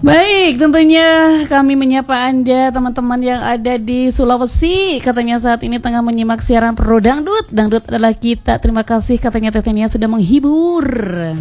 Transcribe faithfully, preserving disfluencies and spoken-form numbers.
Baik, tentunya kami menyapa Anda teman-teman yang ada di Sulawesi. Katanya saat ini tengah menyimak siaran Pro Dangdut. Dangdut adalah kita. Terima kasih katanya Tetenya sudah menghibur.